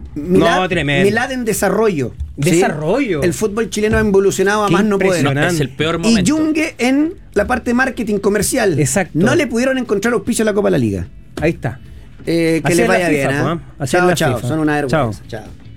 tremendo. Milad en desarrollo. Desarrollo. ¿Sí? El fútbol chileno ha evolucionado a Qué más no poder. impresionante. Es el peor Y momento. Junge en la parte marketing comercial. Exacto. No le pudieron encontrar auspicio a la Copa de la Liga. Ahí está. Que Así les es la vaya FIFA, bien. po, ¿eh? Así es Chao, la chao. FIFA. Son una vergüenza. Chao. Chao.